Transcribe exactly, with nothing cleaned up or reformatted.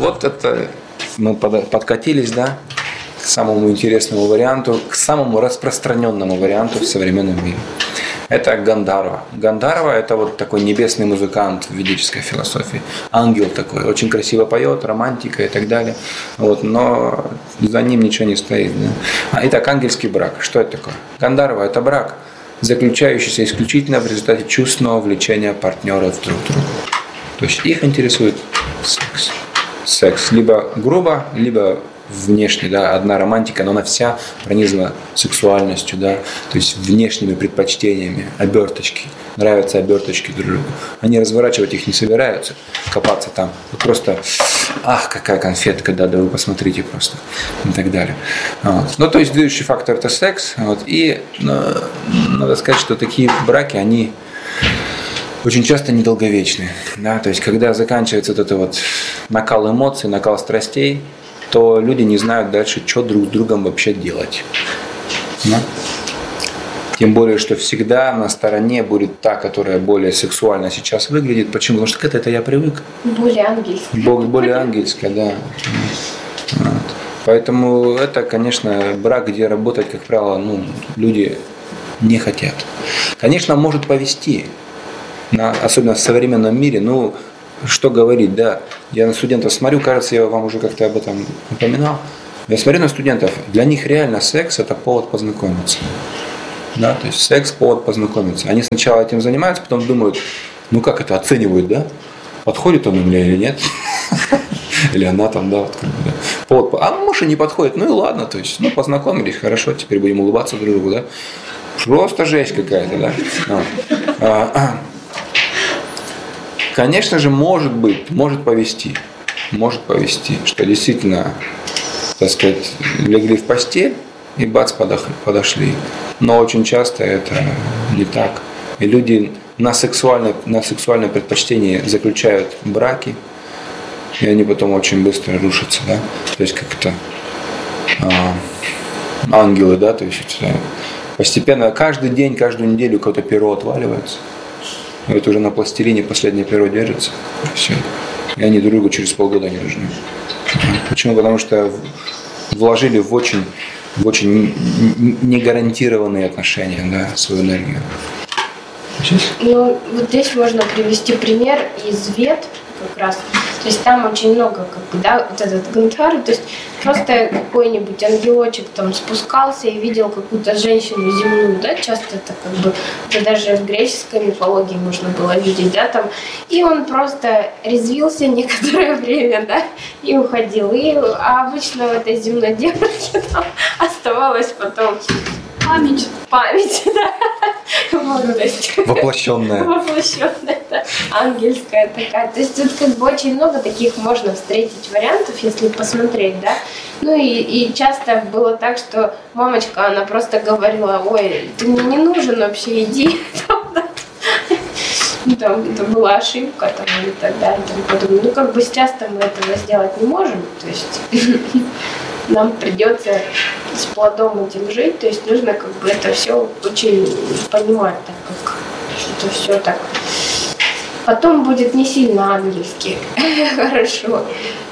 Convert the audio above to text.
Вот это мы подкатились, да, к самому интересному варианту, к самому распространенному варианту в современном мире. Это Гандарва. Гандарва – это вот такой небесный музыкант в ведической философии. Ангел такой, очень красиво поет, романтика и так далее. Вот, но за ним ничего не стоит. Да? А, итак, ангельский брак. Что это такое? Гандарва – это брак, заключающийся исключительно в результате чувственного влечения партнеров друг к другу. То есть их интересует секс. Секс либо грубо, либо внешне, да, одна романтика, но она вся пронизана сексуальностью, да, то есть внешними предпочтениями, оберточки, нравятся оберточки друг другу. Они разворачивать их не собираются, копаться там, вот просто, ах, какая конфетка, да, да вы посмотрите просто, и так далее. Вот. Ну, то есть движущий фактор – это секс, вот, и ну, надо сказать, что такие браки, они очень часто недолговечны, да, то есть когда заканчивается вот это вот накал эмоций, накал страстей, то люди не знают дальше, что друг с другом вообще делать. Да? Тем более, что всегда на стороне будет та, которая более сексуально сейчас выглядит. Почему? Потому что к этой это я привык. Более ангельская. Более ангельская, да. Вот. Поэтому это, конечно, брак, где работать, как правило, ну, люди не хотят. Конечно, может повести, на, особенно в современном мире, ну, что говорить, да. Я на студентов смотрю, кажется, я вам уже как-то об этом упоминал. Я смотрю на студентов, для них реально секс – это повод познакомиться. Да, то есть секс – повод познакомиться. Они сначала этим занимаются, потом думают, ну как это, оценивают, да? Подходит он мне или нет? Или она там, да, вот как бы, да. Повод, а может и не подходит, ну и ладно, то есть, ну познакомились, хорошо, теперь будем улыбаться друг другу, да? Просто жесть какая-то, да? А. Конечно же, может быть, может повести, может повести, что действительно, так сказать, легли в постель и бац, подошли. Но очень часто это не так. И люди на сексуальное, на сексуальное предпочтение заключают браки, и они потом очень быстро рушатся, да. То есть как-то а, ангелы, да, то есть постепенно каждый день, каждую неделю какое-то перо отваливается. Это уже на пластилине последнее перо держится. Все. И они друг другу через полгода не нужны. Почему? Потому что вложили в очень, в очень негарантированные отношения, да, свою энергию. Ну, вот здесь можно привести пример из Вед как раз. То есть там очень много, как бы, да, вот этот Гандхара, то есть просто какой-нибудь ангелочек там спускался и видел какую-то женщину земную, да, часто это как бы, это даже в греческой мифологии можно было видеть, да, там, и он просто резвился некоторое время, да, и уходил, и, а обычно в этой земной девушке там оставалась потом память. Память, да. Вот, то есть, воплощенная. Воплощенная, да. Ангельская такая. То есть тут как бы очень много таких можно встретить вариантов, если посмотреть, да. Ну и, и часто было так, что мамочка, она просто говорила, ой, ты мне не нужен вообще, иди. Ну, там это была ошибка там, и так далее. Там, потом, ну как бы сейчас-то мы этого сделать не можем, то есть нам придется с плодом этим жить, то есть нужно как бы это все очень понимать, так как это все так. Потом будет не сильно ангельски, хорошо.